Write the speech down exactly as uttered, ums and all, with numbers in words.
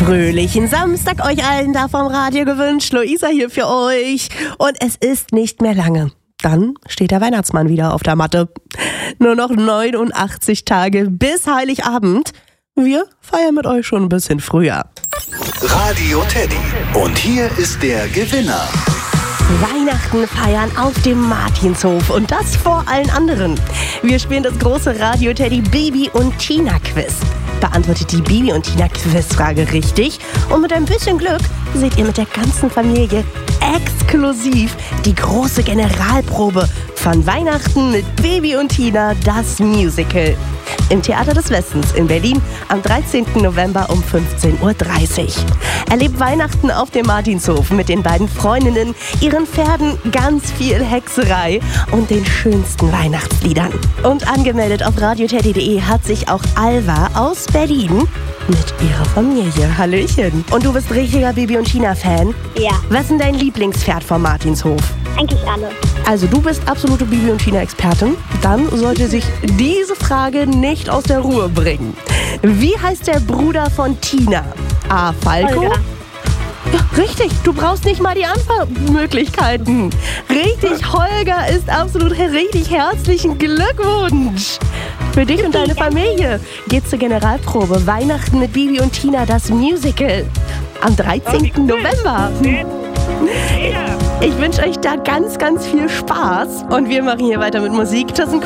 Fröhlichen Samstag euch allen da vom Radio gewünscht. Luisa hier für euch. Und es ist nicht mehr lange. Dann steht der Weihnachtsmann wieder auf der Matte. Nur noch neunundachtzig Tage bis Heiligabend. Wir feiern mit euch schon ein bisschen früher. Radio Teddy. Und hier ist der Gewinner. Weihnachten feiern auf dem Martinshof und das vor allen anderen. Wir spielen das große Radio Teddy Bibi und Tina Quiz. Beantwortet die Bibi und Tina Quizfrage richtig und mit ein bisschen Glück seht ihr mit der ganzen Familie exklusiv die große Generalprobe von Weihnachten mit Bibi und Tina, das Musical. Im Theater des Westens in Berlin am dreizehnten November um fünfzehn Uhr dreißig. Erlebt Weihnachten auf dem Martinshof mit den beiden Freundinnen, ihren Pferden, ganz viel Hexerei und den schönsten Weihnachtsliedern. Und angemeldet auf radioteddy punkt de hat sich auch Alva aus Berlin mit ihrer Familie. Hallöchen. Und du bist richtiger Bibi und Tina-Fan? Ja. Was ist denn dein Lieblingspferd vom Martinshof? Eigentlich alle. Also du bist absolute Bibi und Tina-Expertin. Dann sollte sich diese Frage nicht aus der Ruhe bringen. Wie heißt der Bruder von Tina? A. Falco? Holger. Ja, richtig. Du brauchst nicht mal die Antwortmöglichkeiten. Richtig, Holger ist absolut richtig. Herzlichen Glückwunsch. Für dich und deine Familie geht's zur Generalprobe Weihnachten mit Bibi und Tina, das Musical. Am dreizehnten November. Ich wünsche euch da ganz, ganz viel Spaß. Und wir machen hier weiter mit Musik. Das sind